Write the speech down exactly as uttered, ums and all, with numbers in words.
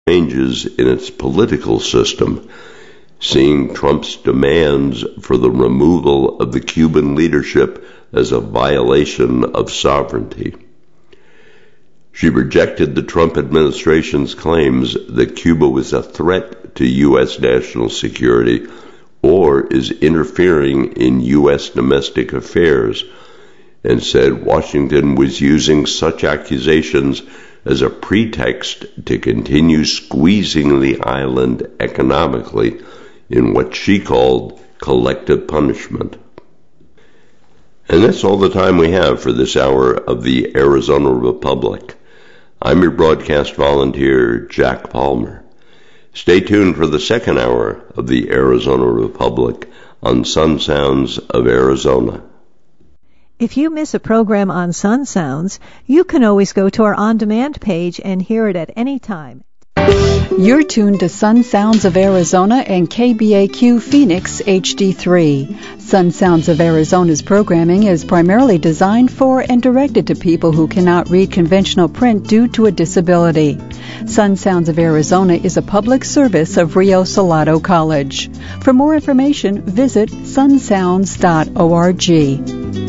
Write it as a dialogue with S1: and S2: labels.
S1: changes in its political system, seeing Trump's demands for the removal of the Cuban leadership as a violation of sovereignty. She rejected the Trump administration's claims that Cuba was a threat to U S national security or is interfering in U S domestic affairs, and said Washington was using such accusations as a pretext to continue squeezing the island economically in what she called collective punishment. And that's all the time we have for this hour of the Arizona Republic. I'm your broadcast volunteer, Jack Palmer. Stay tuned for the second hour of the Arizona Republic on Sun Sounds of Arizona.
S2: If you miss a program on Sun Sounds, you can always go to our on-demand page and hear it at any time.
S3: You're tuned to Sun Sounds of Arizona and K B A Q Phoenix H D three. Sun Sounds of Arizona's programming is primarily designed for and directed to people who cannot read conventional print due to a disability. Sun Sounds of Arizona is a public service of Rio Salado College. For more information, visit sun sounds dot org.